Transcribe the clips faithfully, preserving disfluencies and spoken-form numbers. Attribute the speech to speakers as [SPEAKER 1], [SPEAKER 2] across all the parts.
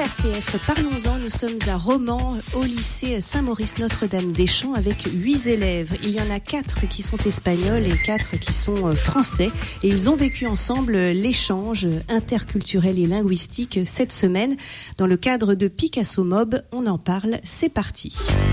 [SPEAKER 1] R C F, parlons-en, nous sommes à Romans, au lycée Saint-Maurice-Notre-Dame-des-Champs avec huit élèves. Il y en a quatre qui sont espagnols et quatre qui sont français. Et ils ont vécu ensemble l'échange interculturel et linguistique cette semaine. Dans le cadre de Picasso Mob, on en parle, c'est parti.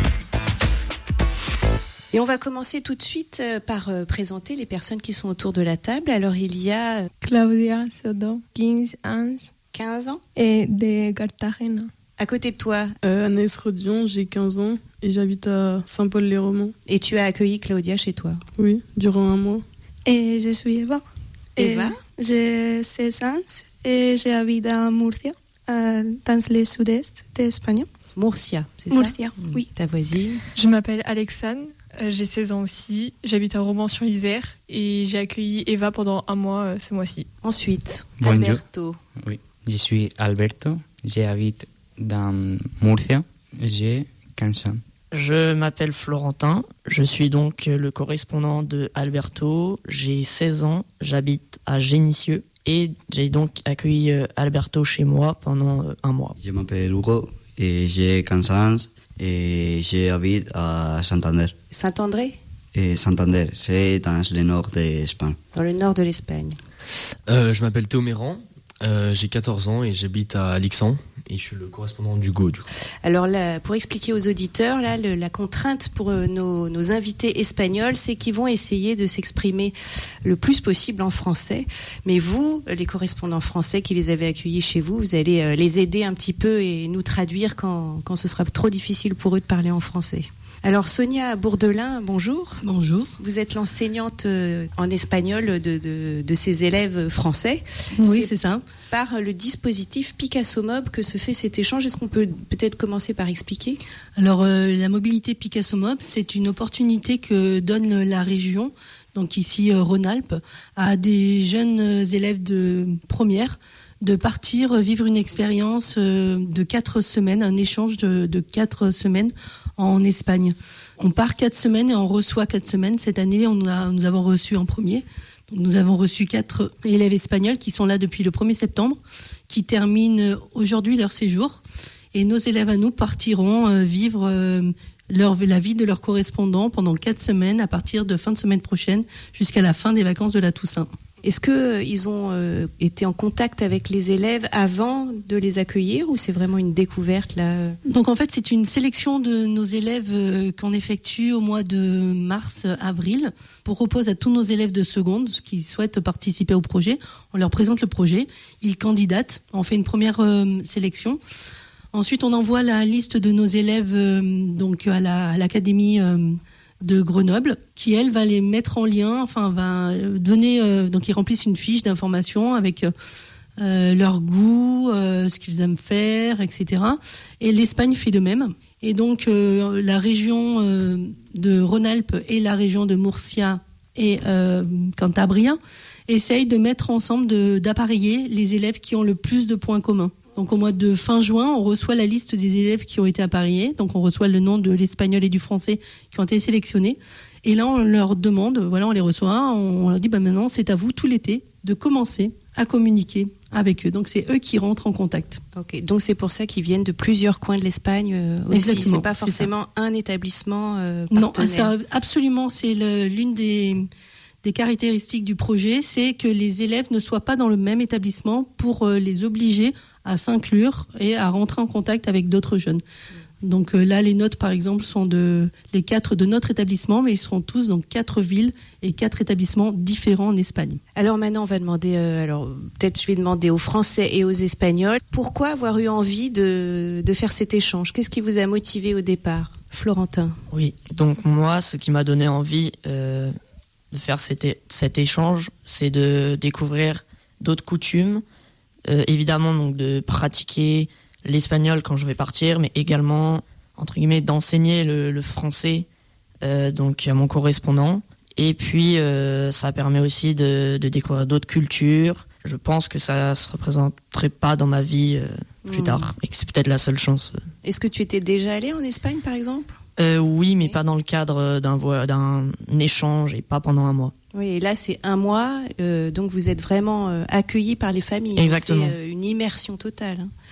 [SPEAKER 1] Et on va commencer tout de suite par présenter les personnes qui sont autour de la table. Alors il y a...
[SPEAKER 2] Claudia Sodo, quinze ans.
[SPEAKER 1] quinze ans.
[SPEAKER 2] Et de Cartagena.
[SPEAKER 1] À côté de toi
[SPEAKER 3] euh, Anaïs Rodion, j'ai quinze ans et j'habite à Saint-Paul-les-Romans.
[SPEAKER 1] Et tu as accueilli Claudia chez toi?
[SPEAKER 3] Oui, durant un mois.
[SPEAKER 2] Et je suis Eva.
[SPEAKER 1] Eva?
[SPEAKER 2] Et j'ai seize ans et j'habite à Murcia, euh, dans le sud-est d'Espagne.
[SPEAKER 1] Murcia, c'est
[SPEAKER 2] Murcia,
[SPEAKER 1] ça?
[SPEAKER 2] Murcia, oui.
[SPEAKER 1] Ta voisine?
[SPEAKER 4] Je m'appelle Alexandre, euh, j'ai seize ans aussi, j'habite à Romans-sur-Isère et j'ai accueilli Eva pendant un mois euh, ce mois-ci.
[SPEAKER 1] Ensuite,
[SPEAKER 5] Bonjour.
[SPEAKER 1] Alberto.
[SPEAKER 5] Oui, je suis Alberto, j'habite dans Murcia, j'ai quinze ans.
[SPEAKER 6] Je m'appelle Florentin, je suis donc le correspondant de Alberto, j'ai seize ans, j'habite à Génissieux et j'ai donc accueilli Alberto chez moi pendant un mois.
[SPEAKER 7] Je m'appelle Hugo et j'ai quinze ans et j'habite à Santander.
[SPEAKER 1] Saint-André?
[SPEAKER 7] Et Santander, c'est dans le nord de l'Espagne.
[SPEAKER 1] Dans le nord de l'Espagne.
[SPEAKER 8] Euh, je m'appelle Théo Méran, euh, j'ai quatorze ans et j'habite à Alixan et je suis le correspondant d'Hugo. Du coup.
[SPEAKER 1] Alors là, pour expliquer aux auditeurs, là, le, la contrainte pour euh, nos, nos invités espagnols, c'est qu'ils vont essayer de s'exprimer le plus possible en français. Mais vous, les correspondants français qui les avez accueillis chez vous, vous allez euh, les aider un petit peu et nous traduire quand, quand ce sera trop difficile pour eux de parler en français. Alors Sonia Bourdelin, bonjour.
[SPEAKER 9] Bonjour.
[SPEAKER 1] Vous êtes l'enseignante euh, en espagnol de, de, de ces élèves français.
[SPEAKER 9] Oui, c'est, c'est ça.
[SPEAKER 1] Par le dispositif Picasso Mob que se fait cet échange. Est-ce qu'on peut peut-être commencer par expliquer ?
[SPEAKER 9] Alors euh, la mobilité Picasso Mob, c'est une opportunité que donne la région, donc ici euh, Rhône-Alpes, à des jeunes élèves de première de partir vivre une expérience euh, de quatre semaines, un échange de, de quatre semaines en Espagne. On part quatre semaines et on reçoit quatre semaines. Cette année, on a, nous avons reçu en premier. Donc, nous avons reçu quatre élèves espagnols qui sont là depuis le premier septembre, qui terminent aujourd'hui leur séjour. Et nos élèves à nous partiront euh, vivre euh, leur, la vie de leurs correspondants pendant quatre semaines à partir de fin de semaine prochaine jusqu'à la fin des vacances de la Toussaint.
[SPEAKER 1] Est-ce qu'ils ont euh, été en contact avec les élèves avant de les accueillir ou c'est vraiment une découverte là ?
[SPEAKER 9] Donc en fait c'est une sélection de nos élèves euh, qu'on effectue au mois de mars-avril. On propose à tous nos élèves de seconde qui souhaitent participer au projet, on leur présente le projet, ils candidatent, on fait une première euh, sélection. Ensuite on envoie la liste de nos élèves euh, donc à, la, à l'académie euh, de Grenoble, qui elle va les mettre en lien, enfin va donner, euh, donc ils remplissent une fiche d'information avec euh, leur goût, euh, ce qu'ils aiment faire, et cetera. Et l'Espagne fait de même. Et donc euh, la région euh, de Rhône-Alpes et la région de Murcia et euh, Cantabria essayent de mettre ensemble, de, d'appareiller les élèves qui ont le plus de points communs. Donc au mois de fin juin, on reçoit la liste des élèves qui ont été appareillés. Donc on reçoit le nom de l'espagnol et du français qui ont été sélectionnés. Et là, on leur demande, voilà, on les reçoit, on leur dit, bah maintenant, c'est à vous tout l'été de commencer à communiquer avec eux. Donc c'est eux qui rentrent en contact.
[SPEAKER 1] Ok, donc c'est pour ça qu'ils viennent de plusieurs coins de l'Espagne euh, aussi.
[SPEAKER 9] Exactement.
[SPEAKER 1] C'est pas forcément c'est un établissement euh, partenaire.
[SPEAKER 9] Non, ça, absolument, c'est le, l'une des des caractéristiques du projet, c'est que les élèves ne soient pas dans le même établissement pour euh, les obliger à s'inclure et à rentrer en contact avec d'autres jeunes. Donc euh, là, les notes, par exemple, sont de les quatre de notre établissement, mais ils seront tous dans quatre villes et quatre établissements différents en Espagne.
[SPEAKER 1] Alors maintenant, on va demander, euh, alors peut-être je vais demander aux Français et aux Espagnols, pourquoi avoir eu envie de, de faire cet échange ? Qu'est-ce qui vous a motivé au départ ? Florentin.
[SPEAKER 6] Oui, donc moi, ce qui m'a donné envie euh, de faire cet, é- cet échange, c'est de découvrir d'autres coutumes, euh, évidemment donc de pratiquer l'espagnol quand je vais partir, mais également entre guillemets d'enseigner le, le français euh, donc à mon correspondant. Et puis euh, ça permet aussi de, de découvrir d'autres cultures. Je pense que ça se représenterait pas dans ma vie euh, plus mmh. tard, et que c'est peut-être la seule chance.
[SPEAKER 1] Est-ce que tu étais déjà allé en Espagne, par exemple ?
[SPEAKER 6] Euh, oui, mais pas dans le cadre d'un, vo- d'un échange et pas pendant un mois.
[SPEAKER 1] Oui, et là c'est un mois, euh, donc vous êtes vraiment euh, accueillis par les familles.
[SPEAKER 6] Exactement.
[SPEAKER 1] C'est euh, une immersion totale. Hein.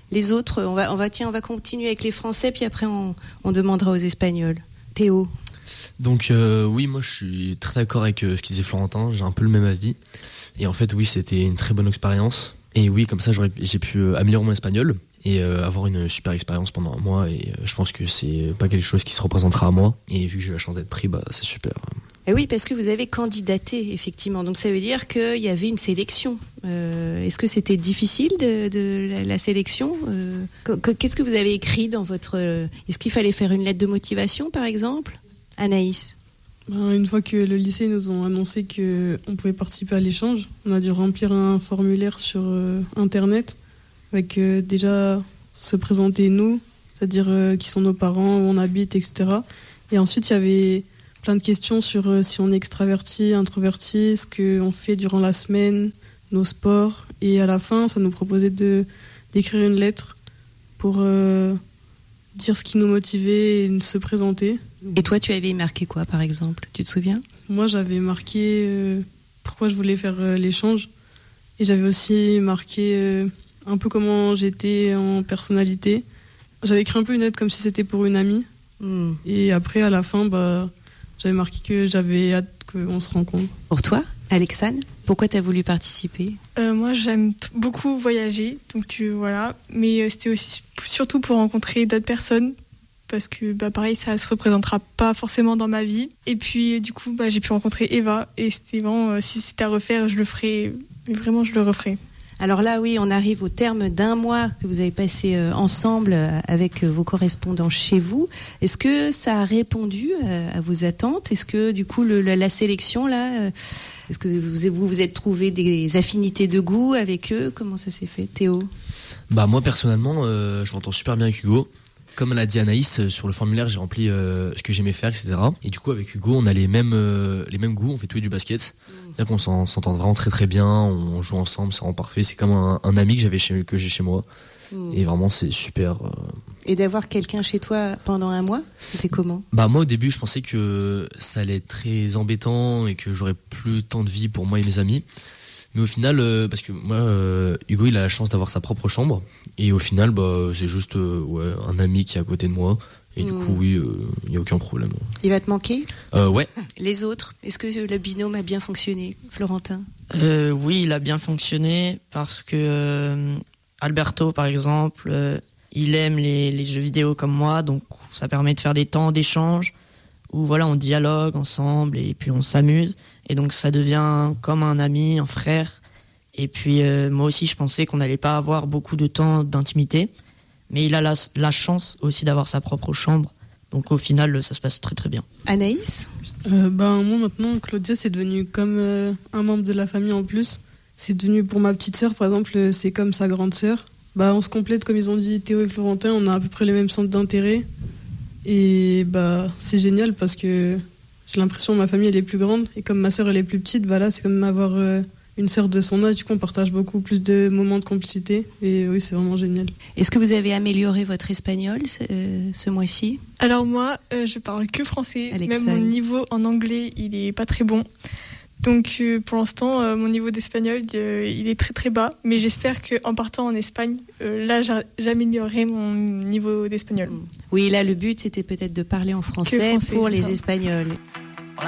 [SPEAKER 1] Les autres, on va, on va, tiens, on va continuer avec les Français, puis après on, on demandera aux Espagnols. Théo.
[SPEAKER 8] Donc euh, oui, moi je suis très d'accord avec euh, ce qu'il disait Florentin, j'ai un peu le même avis. Et en fait oui, c'était une très bonne expérience. Et oui, comme ça j'aurais, j'ai pu euh, améliorer mon espagnol et euh, avoir une super expérience pendant un mois. Et euh, je pense que c'est pas quelque chose qui se représentera à moi. Et vu que j'ai la chance d'être pris, bah c'est super.
[SPEAKER 1] Et oui, parce que vous avez candidaté, effectivement. Donc ça veut dire qu'il y avait une sélection. Euh, est-ce que c'était difficile de, de la, la sélection euh, Qu'est-ce que vous avez écrit dans votre... Est-ce qu'il fallait faire une lettre de motivation, par exemple ? Anaïs.
[SPEAKER 3] Ben, une fois que le lycée nous ont annoncé qu'on pouvait participer à l'échange, on a dû remplir un formulaire sur euh, Internet avec euh, déjà se présenter nous, c'est-à-dire euh, qui sont nos parents, où on habite, et cetera. Et ensuite, il y avait plein de questions sur euh, si on est extraverti, introverti, ce qu'on fait durant la semaine, nos sports. Et à la fin, ça nous proposait de, d'écrire une lettre pour euh, dire ce qui nous motivait et se présenter.
[SPEAKER 1] Et toi, tu avais marqué quoi, par exemple ? Tu te souviens ?
[SPEAKER 3] Moi, j'avais marqué euh, pourquoi je voulais faire euh, l'échange. Et j'avais aussi marqué euh, un peu comment j'étais en personnalité. J'avais écrit un peu une lettre comme si c'était pour une amie. Mmh. Et après, à la fin, bah, j'avais marqué que j'avais hâte qu'on se rencontre.
[SPEAKER 1] Pour toi, Alexandre, pourquoi tu as voulu participer ?
[SPEAKER 4] euh, Moi, j'aime t- beaucoup voyager. Donc, tu, voilà. Mais euh, c'était aussi surtout pour rencontrer d'autres personnes. Parce que bah, pareil, ça ne se représentera pas forcément dans ma vie. Et puis du coup, bah, j'ai pu rencontrer Eva. Et c'était vraiment, euh, si c'était à refaire, je le ferais. Mais vraiment, je le referais.
[SPEAKER 1] Alors là, oui, on arrive au terme d'un mois que vous avez passé euh, ensemble euh, avec euh, vos correspondants chez vous. Est-ce que ça a répondu euh, à vos attentes ? Est-ce que du coup, le, la, la sélection, là, euh, est-ce que vous vous, vous êtes trouvé des affinités de goût avec eux ? Comment ça s'est fait, Théo ?
[SPEAKER 8] Bah moi, personnellement, euh, je m'entends super bien avec Hugo. Comme l'a dit Anaïs, sur le formulaire, j'ai rempli euh, ce que j'aimais faire, et cetera. Et du coup, avec Hugo, on a les mêmes, euh, les mêmes goûts, on fait tous les du basket. Mmh. C'est-à-dire qu'on s'en, s'entend vraiment très très bien, on joue ensemble, c'est vraiment parfait. C'est comme un, un ami que, j'avais chez, que j'ai chez moi. Mmh. Et vraiment, c'est super. Euh...
[SPEAKER 1] Et d'avoir quelqu'un chez toi pendant un mois, c'était comment ?
[SPEAKER 8] Bah moi, au début, je pensais que ça allait être très embêtant et que j'aurais plus tant de vie pour moi et mes amis. Mais au final, euh, parce que moi, euh, Hugo, il a la chance d'avoir sa propre chambre. Et au final, bah, c'est juste euh, ouais, un ami qui est à côté de moi. Et mmh. du coup, oui, il euh, n'y a aucun problème.
[SPEAKER 1] Il va te manquer ?
[SPEAKER 8] euh, Ouais.
[SPEAKER 1] Les autres, est-ce que le binôme a bien fonctionné, Florentin ?
[SPEAKER 6] euh, Oui, il a bien fonctionné parce que euh, Alberto, par exemple, euh, il aime les, les jeux vidéo comme moi. Donc, ça permet de faire des temps d'échange où voilà, on dialogue ensemble et puis on s'amuse. Et donc ça devient comme un ami, un frère. Et puis euh, moi aussi, je pensais qu'on n'allait pas avoir beaucoup de temps d'intimité. Mais il a la, la chance aussi d'avoir sa propre chambre. Donc au final, ça se passe très très bien.
[SPEAKER 1] Anaïs ?
[SPEAKER 3] euh, ben, Moi maintenant, Claudia, c'est devenu comme euh, un membre de la famille en plus. C'est devenu pour ma petite sœur, par exemple, c'est comme sa grande sœur. Bah, on se complète, comme ils ont dit Théo et Florentin, on a à peu près les mêmes centres d'intérêt. Et bah, c'est génial parce que j'ai l'impression que ma famille elle est plus grande et comme ma sœur elle est plus petite, bah là c'est comme avoir euh, une sœur de son âge, du coup on partage beaucoup plus de moments de complicité et oui c'est vraiment génial.
[SPEAKER 1] Est-ce que vous avez amélioré votre espagnol euh, ce mois-ci ?
[SPEAKER 4] Alors moi euh, je parle que français,
[SPEAKER 1] Alexandre.
[SPEAKER 4] Même mon niveau en anglais il est pas très bon. Donc euh, pour l'instant euh, mon niveau d'espagnol euh, il est très très bas, mais j'espère qu'en partant en Espagne, euh, là j'a- j'améliorerai mon niveau d'espagnol.
[SPEAKER 1] Oui, là le but c'était peut-être de parler en français,
[SPEAKER 4] français,
[SPEAKER 1] pour
[SPEAKER 4] c'est
[SPEAKER 1] les
[SPEAKER 4] ça.
[SPEAKER 1] Espagnols.